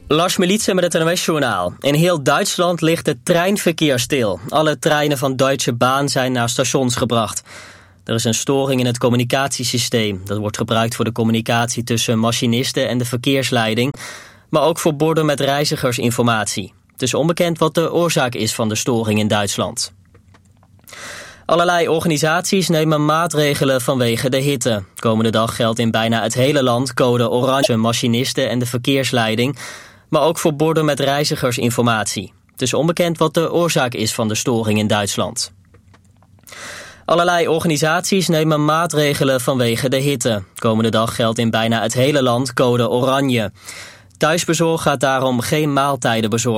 Lars Militsen met het NOS-journaal. In heel Duitsland ligt het treinverkeer stil. Alle treinen van Deutsche Bahn zijn naar stations gebracht. Er is een storing in het communicatiesysteem. Dat wordt gebruikt voor de communicatie tussen machinisten en de verkeersleiding, maar ook voor borden met reizigersinformatie. Het is onbekend wat de oorzaak is van de storing in Duitsland. Allerlei organisaties nemen maatregelen vanwege de hitte. Komende dag geldt in bijna het hele land code oranje machinisten en de verkeersleiding, maar ook voor borden met reizigersinformatie. Het is onbekend wat de oorzaak is van de storing in Duitsland. Allerlei organisaties nemen maatregelen vanwege de hitte. Komende dag geldt in bijna het hele land code oranje. Thuisbezorg gaat daarom geen maaltijden bezorgen.